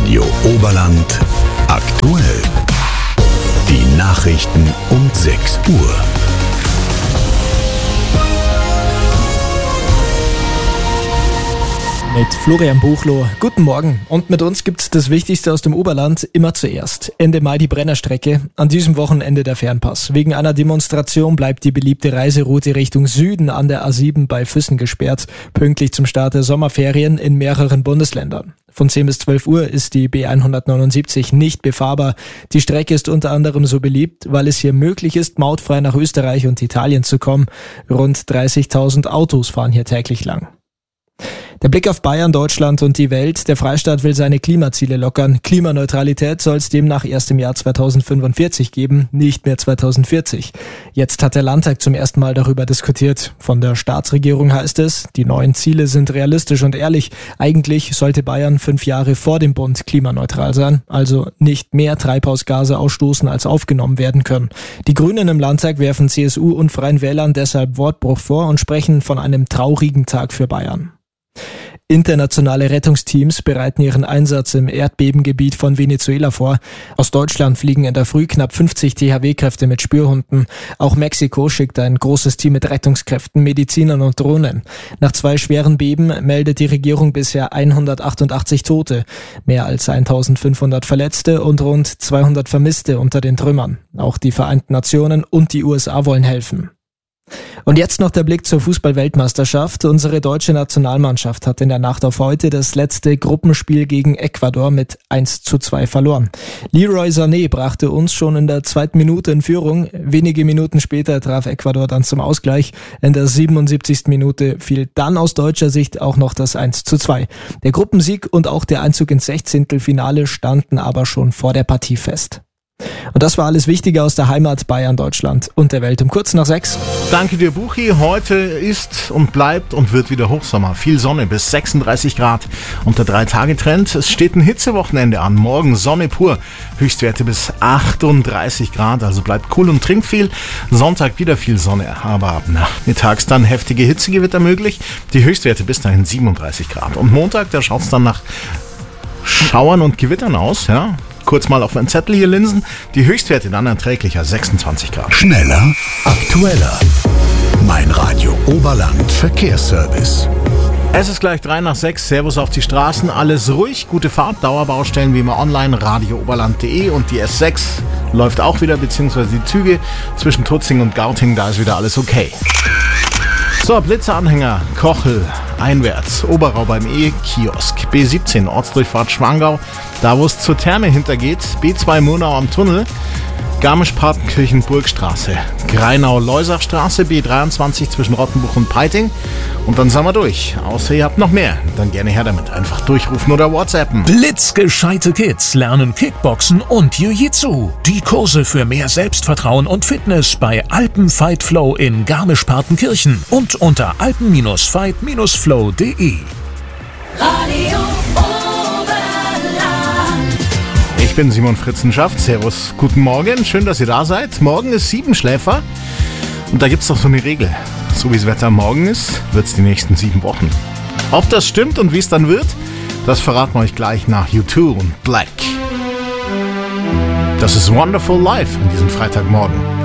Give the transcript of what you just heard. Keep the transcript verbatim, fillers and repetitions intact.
Radio Oberland aktuell. Die Nachrichten um sechs Uhr. Mit Florian Buchloh. Guten Morgen. Und mit uns gibt's das Wichtigste aus dem Oberland immer zuerst. Ende Mai die Brennerstrecke. An diesem Wochenende der Fernpass. Wegen einer Demonstration bleibt die beliebte Reiseroute Richtung Süden an der A sieben bei Füssen gesperrt. Pünktlich zum Start der Sommerferien in mehreren Bundesländern. Von zehn bis zwölf Uhr ist die B hundertneunundsiebzig nicht befahrbar. Die Strecke ist unter anderem so beliebt, weil es hier möglich ist, mautfrei nach Österreich und Italien zu kommen. Rund dreißigtausend Autos fahren hier täglich lang. Der Blick auf Bayern, Deutschland und die Welt. Der Freistaat will seine Klimaziele lockern. Klimaneutralität soll es demnach erst im Jahr zweitausendfünfundvierzig geben, nicht mehr zweitausendvierzig. Jetzt hat der Landtag zum ersten Mal darüber diskutiert. Von der Staatsregierung heißt es, die neuen Ziele sind realistisch und ehrlich. Eigentlich sollte Bayern fünf Jahre vor dem Bund klimaneutral sein, also nicht mehr Treibhausgase ausstoßen, als aufgenommen werden können. Die Grünen im Landtag werfen C S U und Freien Wählern deshalb Wortbruch vor und sprechen von einem traurigen Tag für Bayern. Internationale Rettungsteams bereiten ihren Einsatz im Erdbebengebiet von Venezuela vor. Aus Deutschland fliegen in der Früh knapp fünfzig T H W-Kräfte mit Spürhunden. Auch Mexiko schickt ein großes Team mit Rettungskräften, Medizinern und Drohnen. Nach zwei schweren Beben meldet die Regierung bisher hundertachtundachtzig Tote, mehr als eintausendfünfhundert Verletzte und rund zweihundert Vermisste unter den Trümmern. Auch die Vereinten Nationen und die U S A wollen helfen. Und jetzt noch der Blick zur Fußball-Weltmeisterschaft. Unsere deutsche Nationalmannschaft hat in der Nacht auf heute das letzte Gruppenspiel gegen Ecuador mit eins zu zwei verloren. Leroy Sané brachte uns schon in der zweiten Minute in Führung. Wenige Minuten später traf Ecuador dann zum Ausgleich. In der siebenundsiebzigsten Minute fiel dann aus deutscher Sicht auch noch das eins zu zwei. Der Gruppensieg und auch der Einzug ins Sechzehntelfinale standen aber schon vor der Partie fest. Und das war alles Wichtige aus der Heimat Bayern, Deutschland und der Welt um kurz nach sechs. Danke dir, Buchi. Heute ist und bleibt und wird wieder Hochsommer. Viel Sonne bis sechsunddreißig Grad und der drei-Tage-Trend. Es steht ein Hitzewochenende an. Morgen Sonne pur. Höchstwerte bis achtunddreißig Grad, also bleibt cool und trinkt viel. Sonntag wieder viel Sonne, aber ab nachmittags dann heftige Hitzegewitter möglich. Die Höchstwerte bis dahin siebenunddreißig Grad. Und Montag, da schaut es dann nach Schauern und Gewittern aus, ja. Kurz mal auf mein Zettel hier linsen. Die Höchstwerte dann erträglicher, sechsundzwanzig Grad. Schneller, aktueller. Mein Radio Oberland Verkehrsservice. Es ist gleich drei nach sechs. Servus auf die Straßen. Alles ruhig. Gute Fahrt. Dauerbaustellen wie immer online. radio oberland punkt de und die S sechs läuft auch wieder, beziehungsweise die Züge zwischen Tutzing und Gauting. Da ist wieder alles okay. So, Blitzeranhänger, Kochel, einwärts, Oberau beim E-Kiosk, B siebzehn, Ortsdurchfahrt Schwangau, da wo es zur Therme hintergeht, B zwei Murnau am Tunnel, Garmisch-Partenkirchen Burgstraße, Greinau-Leusachstraße, B dreiundzwanzig zwischen Rottenbuch und Peiting und dann sind wir durch. Außer ihr habt noch mehr, dann gerne her damit. Einfach durchrufen oder WhatsAppen. Blitzgescheite Kids lernen Kickboxen und Jiu-Jitsu. Die Kurse für mehr Selbstvertrauen und Fitness bei Alpen Fight Flow in Garmisch-Partenkirchen und unter alpen Fight Flow punkt de. Radio Ich bin Simon Fritzenschaft. Servus, guten Morgen. Schön, dass ihr da seid. Morgen ist Siebenschläfer. Und da gibt es doch so eine Regel. So wie das Wetter morgen ist, wird es die nächsten sieben Wochen. Ob das stimmt und wie es dann wird, das verraten wir euch gleich nach U zwei und Black. Das ist Wonderful Life an diesem Freitagmorgen.